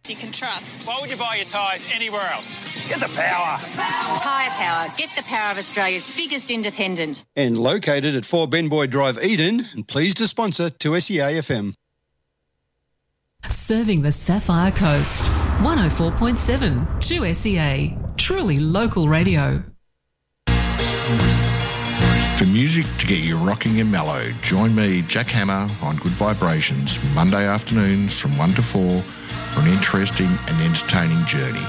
you can trust. Why would you buy your tyres anywhere else? Get the power. Tyre Power. Get the power of Australia's biggest independent. And located at 4 Benboy Drive, Eden, and pleased to sponsor 2SEA FM. Serving the Sapphire Coast. 104.7 2SEA. Truly local radio. For music to get you rocking and mellow, join me, Jack Hammer, on Good Vibrations, Monday afternoons from 1 to 4 for an interesting and entertaining journey.